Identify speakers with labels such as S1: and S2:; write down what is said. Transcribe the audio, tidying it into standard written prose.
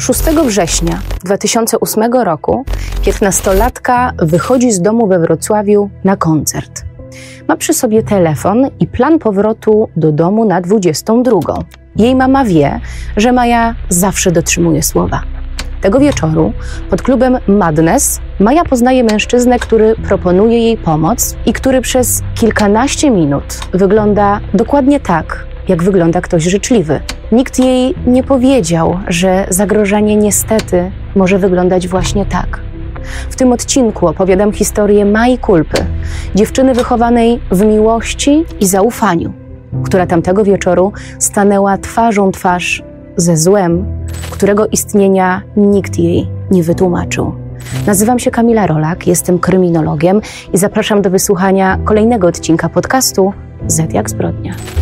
S1: 6 września 2008 roku 15-latka wychodzi z domu we Wrocławiu na koncert. Ma przy sobie telefon i plan powrotu do domu na 22. Jej mama wie, że Maja zawsze dotrzymuje słowa. Tego wieczoru pod klubem Madness Maja poznaje mężczyznę, który proponuje jej pomoc i który przez kilkanaście minut wygląda dokładnie tak, jak wygląda ktoś życzliwy. Nikt jej nie powiedział, że zagrożenie niestety może wyglądać właśnie tak. W tym odcinku opowiadam historię Mai Kulpy, dziewczyny wychowanej w miłości i zaufaniu, która tamtego wieczoru stanęła twarzą w twarz ze złem, którego istnienia nikt jej nie wytłumaczył. Nazywam się Kamila Rolak, jestem kryminologiem i zapraszam do wysłuchania kolejnego odcinka podcastu Z jak zbrodnia.